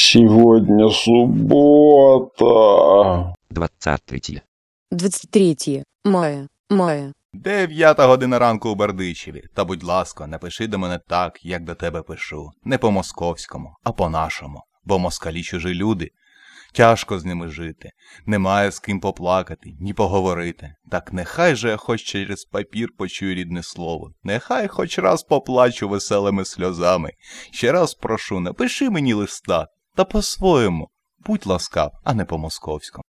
Сегодня суббота. 23 мая. 9 година ранку у Бердичеві. Та, будь ласка, напиши до мене так, як до тебе пишу. Не по-московському, а по-нашому. Бо москалі чужі люди. Тяжко з ними жити. Немає з ким поплакати, ні поговорити. Так нехай же я хоч через папір почую рідне слово. Нехай хоч раз поплачу веселими сльозами. Ще раз прошу, напиши мені листа. Та по-своєму. Будь ласкав, а не по-московському.